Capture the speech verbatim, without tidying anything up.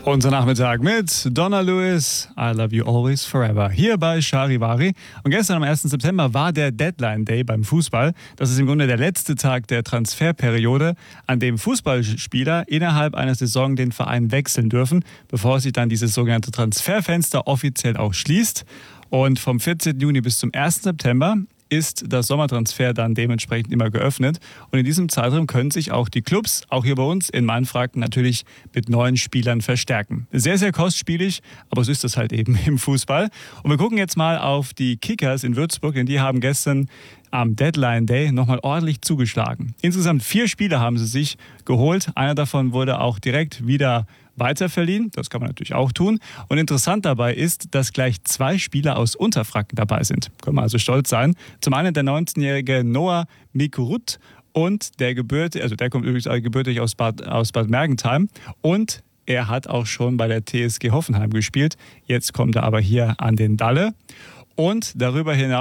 Unser Nachmittag mit Donna Lewis, I Love You Always Forever, hier bei Charivari. Und gestern am ersten September war der Deadline Day beim Fußball. Das ist im Grunde der letzte Tag der Transferperiode, an dem Fußballspieler innerhalb einer Saison den Verein wechseln dürfen, bevor sich dann dieses sogenannte Transferfenster offiziell auch schließt. Und vom vierzehnten Juni bis zum ersten September ist das Sommertransfer dann dementsprechend immer geöffnet. Und in diesem Zeitraum können sich auch die Clubs, auch hier bei uns in Mainfranken, natürlich mit neuen Spielern verstärken. Sehr, sehr kostspielig, aber so ist das halt eben im Fußball. Und wir gucken jetzt mal auf die Kickers in Würzburg, denn die haben gestern am Deadline Day nochmal ordentlich zugeschlagen. Insgesamt vier Spieler haben sie sich geholt. Einer davon wurde auch direkt wieder weiterverliehen. Das kann man natürlich auch tun. Und interessant dabei ist, dass gleich zwei Spieler aus Unterfranken dabei sind. Können wir also stolz sein. Zum einen der neunzehnjährige Noah Mikurut und der gebürtige, also der kommt übrigens gebürtig aus Bad, aus Bad Mergentheim. Und er hat auch schon bei der T S G Hoffenheim gespielt. Jetzt kommt er aber hier an den Dalle. Und darüber hinaus